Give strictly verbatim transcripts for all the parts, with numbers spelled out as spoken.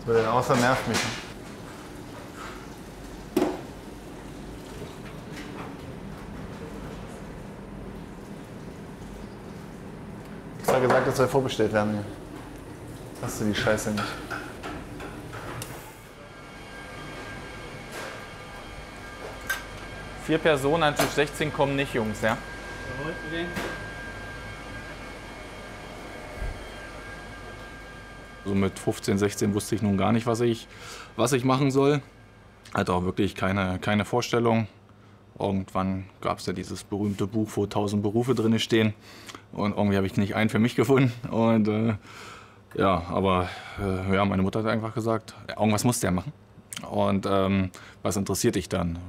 Der Außer nervt mich. Ich habe gesagt, das soll vorbestellt werden hier. Hast du die Scheiße nicht. Vier Personen an Tisch sechzehn kommen nicht, Jungs, ja? So mit fünfzehn, sechzehn wusste ich nun gar nicht, was ich, was ich machen soll. Hatte auch wirklich keine, keine Vorstellung. Irgendwann gab es ja dieses berühmte Buch, wo tausend Berufe drin stehen. Und irgendwie habe ich nicht einen für mich gefunden. Und äh, ja, aber äh, ja, meine Mutter hat einfach gesagt, irgendwas musst du ja machen. Und ähm, was interessiert dich dann?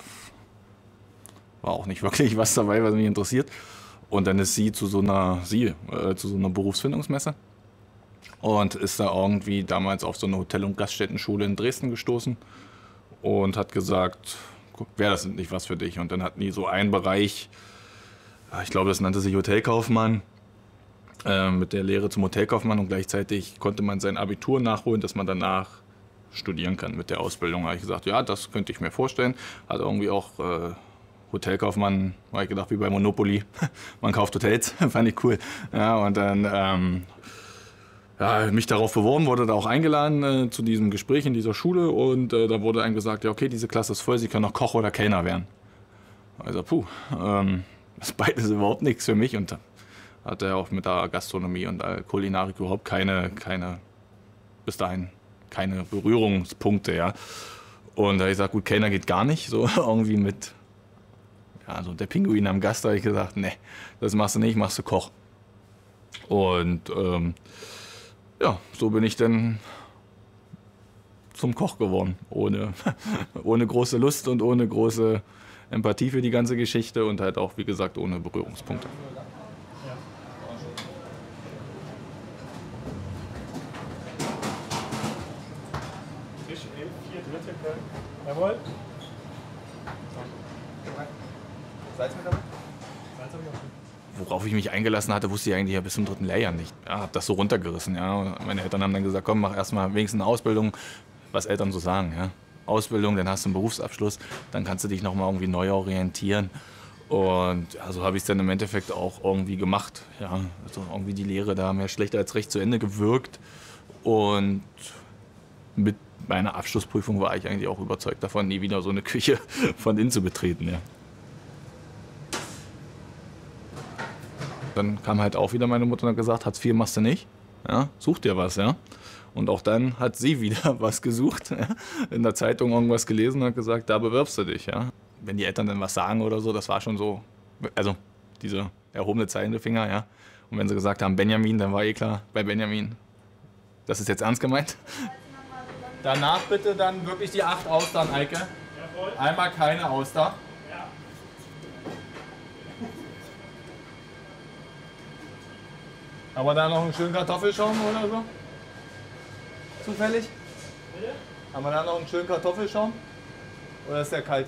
War auch nicht wirklich was dabei, was mich interessiert. Und dann ist sie zu so einer, sie, äh, zu so einer Berufsfindungsmesse und ist da irgendwie damals auf so eine Hotel- und Gaststättenschule in Dresden gestoßen und hat gesagt, wäre das nicht was für dich? Und dann hatten die so einen Bereich, ich glaube, das nannte sich Hotelkaufmann, äh, mit der Lehre zum Hotelkaufmann, und gleichzeitig konnte man sein Abitur nachholen, dass man danach studieren kann mit der Ausbildung. Da habe ich gesagt, ja, das könnte ich mir vorstellen. Hat irgendwie auch äh, Hotelkaufmann, habe ich gedacht, wie bei Monopoly. Man kauft Hotels, fand ich cool. Ja, und dann ähm, ja, mich darauf beworben, wurde da auch eingeladen äh, zu diesem Gespräch in dieser Schule. Und äh, da wurde einem gesagt, ja, okay, diese Klasse ist voll, Sie können noch Koch oder Kellner werden. Also, puh, ähm, das ist beides überhaupt nichts für mich. Und hatte er auch mit der Gastronomie und der Kulinarik überhaupt keine, keine, bis dahin keine Berührungspunkte. Ja. Und da habe ich gesagt, gut, Kellner geht gar nicht, so irgendwie mit. Also der Pinguin am Gast, habe ich gesagt, nee, das machst du nicht, machst du Koch. Und ähm, ja, so bin ich dann zum Koch geworden, ohne, ohne große Lust und ohne große Empathie für die ganze Geschichte und halt auch, wie gesagt, ohne Berührungspunkte. Tisch elf, vier dritte Köln. Jawohl. Salz mit dabei? Salz habe ich auch. Worauf ich mich eingelassen hatte, wusste ich eigentlich ja bis zum dritten Lehrjahr nicht. Ja, habe das so runtergerissen. Ja. Meine Eltern haben dann gesagt, komm, mach erstmal wenigstens eine Ausbildung, was Eltern so sagen. Ja. Ausbildung, dann hast du einen Berufsabschluss, dann kannst du dich noch mal irgendwie neu orientieren. Und ja, so habe ich es dann im Endeffekt auch irgendwie gemacht. Ja. Also irgendwie die Lehre da mehr schlecht als recht zu Ende gewirkt. Und mit meiner Abschlussprüfung war ich eigentlich auch überzeugt davon, nie wieder so eine Küche von innen zu betreten. Ja. Dann kam halt auch wieder meine Mutter und hat gesagt, Hartz vier machst du nicht, ja, such dir was. Ja. Und auch dann hat sie wieder was gesucht, ja, in der Zeitung irgendwas gelesen und hat gesagt, da bewirbst du dich. Ja. Wenn die Eltern dann was sagen oder so, das war schon so, also diese erhobene Zeigefinger. Ja. Und wenn sie gesagt haben Benjamin, dann war eh klar, bei Benjamin, das ist jetzt ernst gemeint. Danach bitte dann wirklich die acht Austern, Eike. Einmal keine Auster. Haben wir da noch einen schönen Kartoffelschaum oder so? Zufällig? Bitte? Haben wir da noch einen schönen Kartoffelschaum? Oder ist der kalt?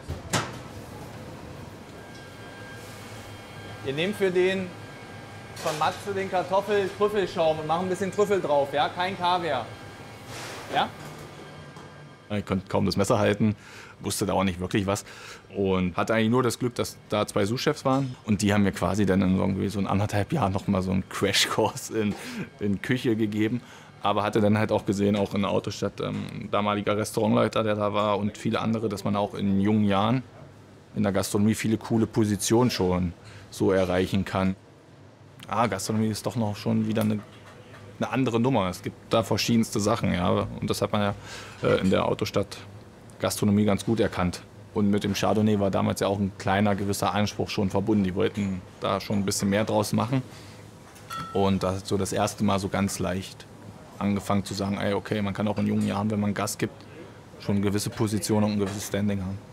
Wir nehmen für den von Matze den Kartoffel-Trüffelschaum und machen ein bisschen Trüffel drauf, ja? Kein Kaviar. Ja? Ich konnte kaum das Messer halten, wusste da auch nicht wirklich was und hatte eigentlich nur das Glück, dass da zwei Sous-Chefs waren und die haben mir quasi dann in irgendwie so ein anderthalb Jahren noch mal so einen Crashkurs in, in Küche gegeben, aber hatte dann halt auch gesehen, auch in der Autostadt, ähm, damaliger Restaurantleiter, der da war und viele andere, dass man auch in jungen Jahren in der Gastronomie viele coole Positionen schon so erreichen kann. Ah, Gastronomie ist doch noch schon wieder eine eine andere Nummer. Es gibt da verschiedenste Sachen, ja. Und das hat man ja äh, in der Autostadt Gastronomie ganz gut erkannt. Und mit dem Chardonnay war damals ja auch ein kleiner gewisser Anspruch schon verbunden. Die wollten da schon ein bisschen mehr draus machen. Und da hat so das erste Mal so ganz leicht angefangen zu sagen, ey, okay, man kann auch in jungen Jahren, wenn man Gas gibt, schon eine gewisse Position und ein gewisses Standing haben.